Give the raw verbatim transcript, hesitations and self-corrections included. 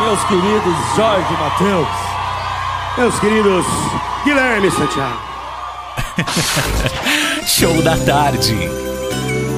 meus queridos Jorge Mateus, meus queridos Guilherme Santiago. Show da tarde.